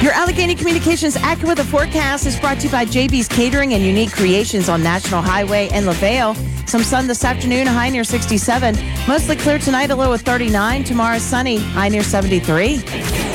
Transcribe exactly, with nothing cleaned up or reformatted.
Your Allegheny Communications AccuWeather forecast is brought to you by J B's Catering and Unique Creations on National Highway in LaVale. Some sun this afternoon, a high near sixty-seven. Mostly clear tonight, a low of thirty-nine. Tomorrow, sunny, high near seventy-three.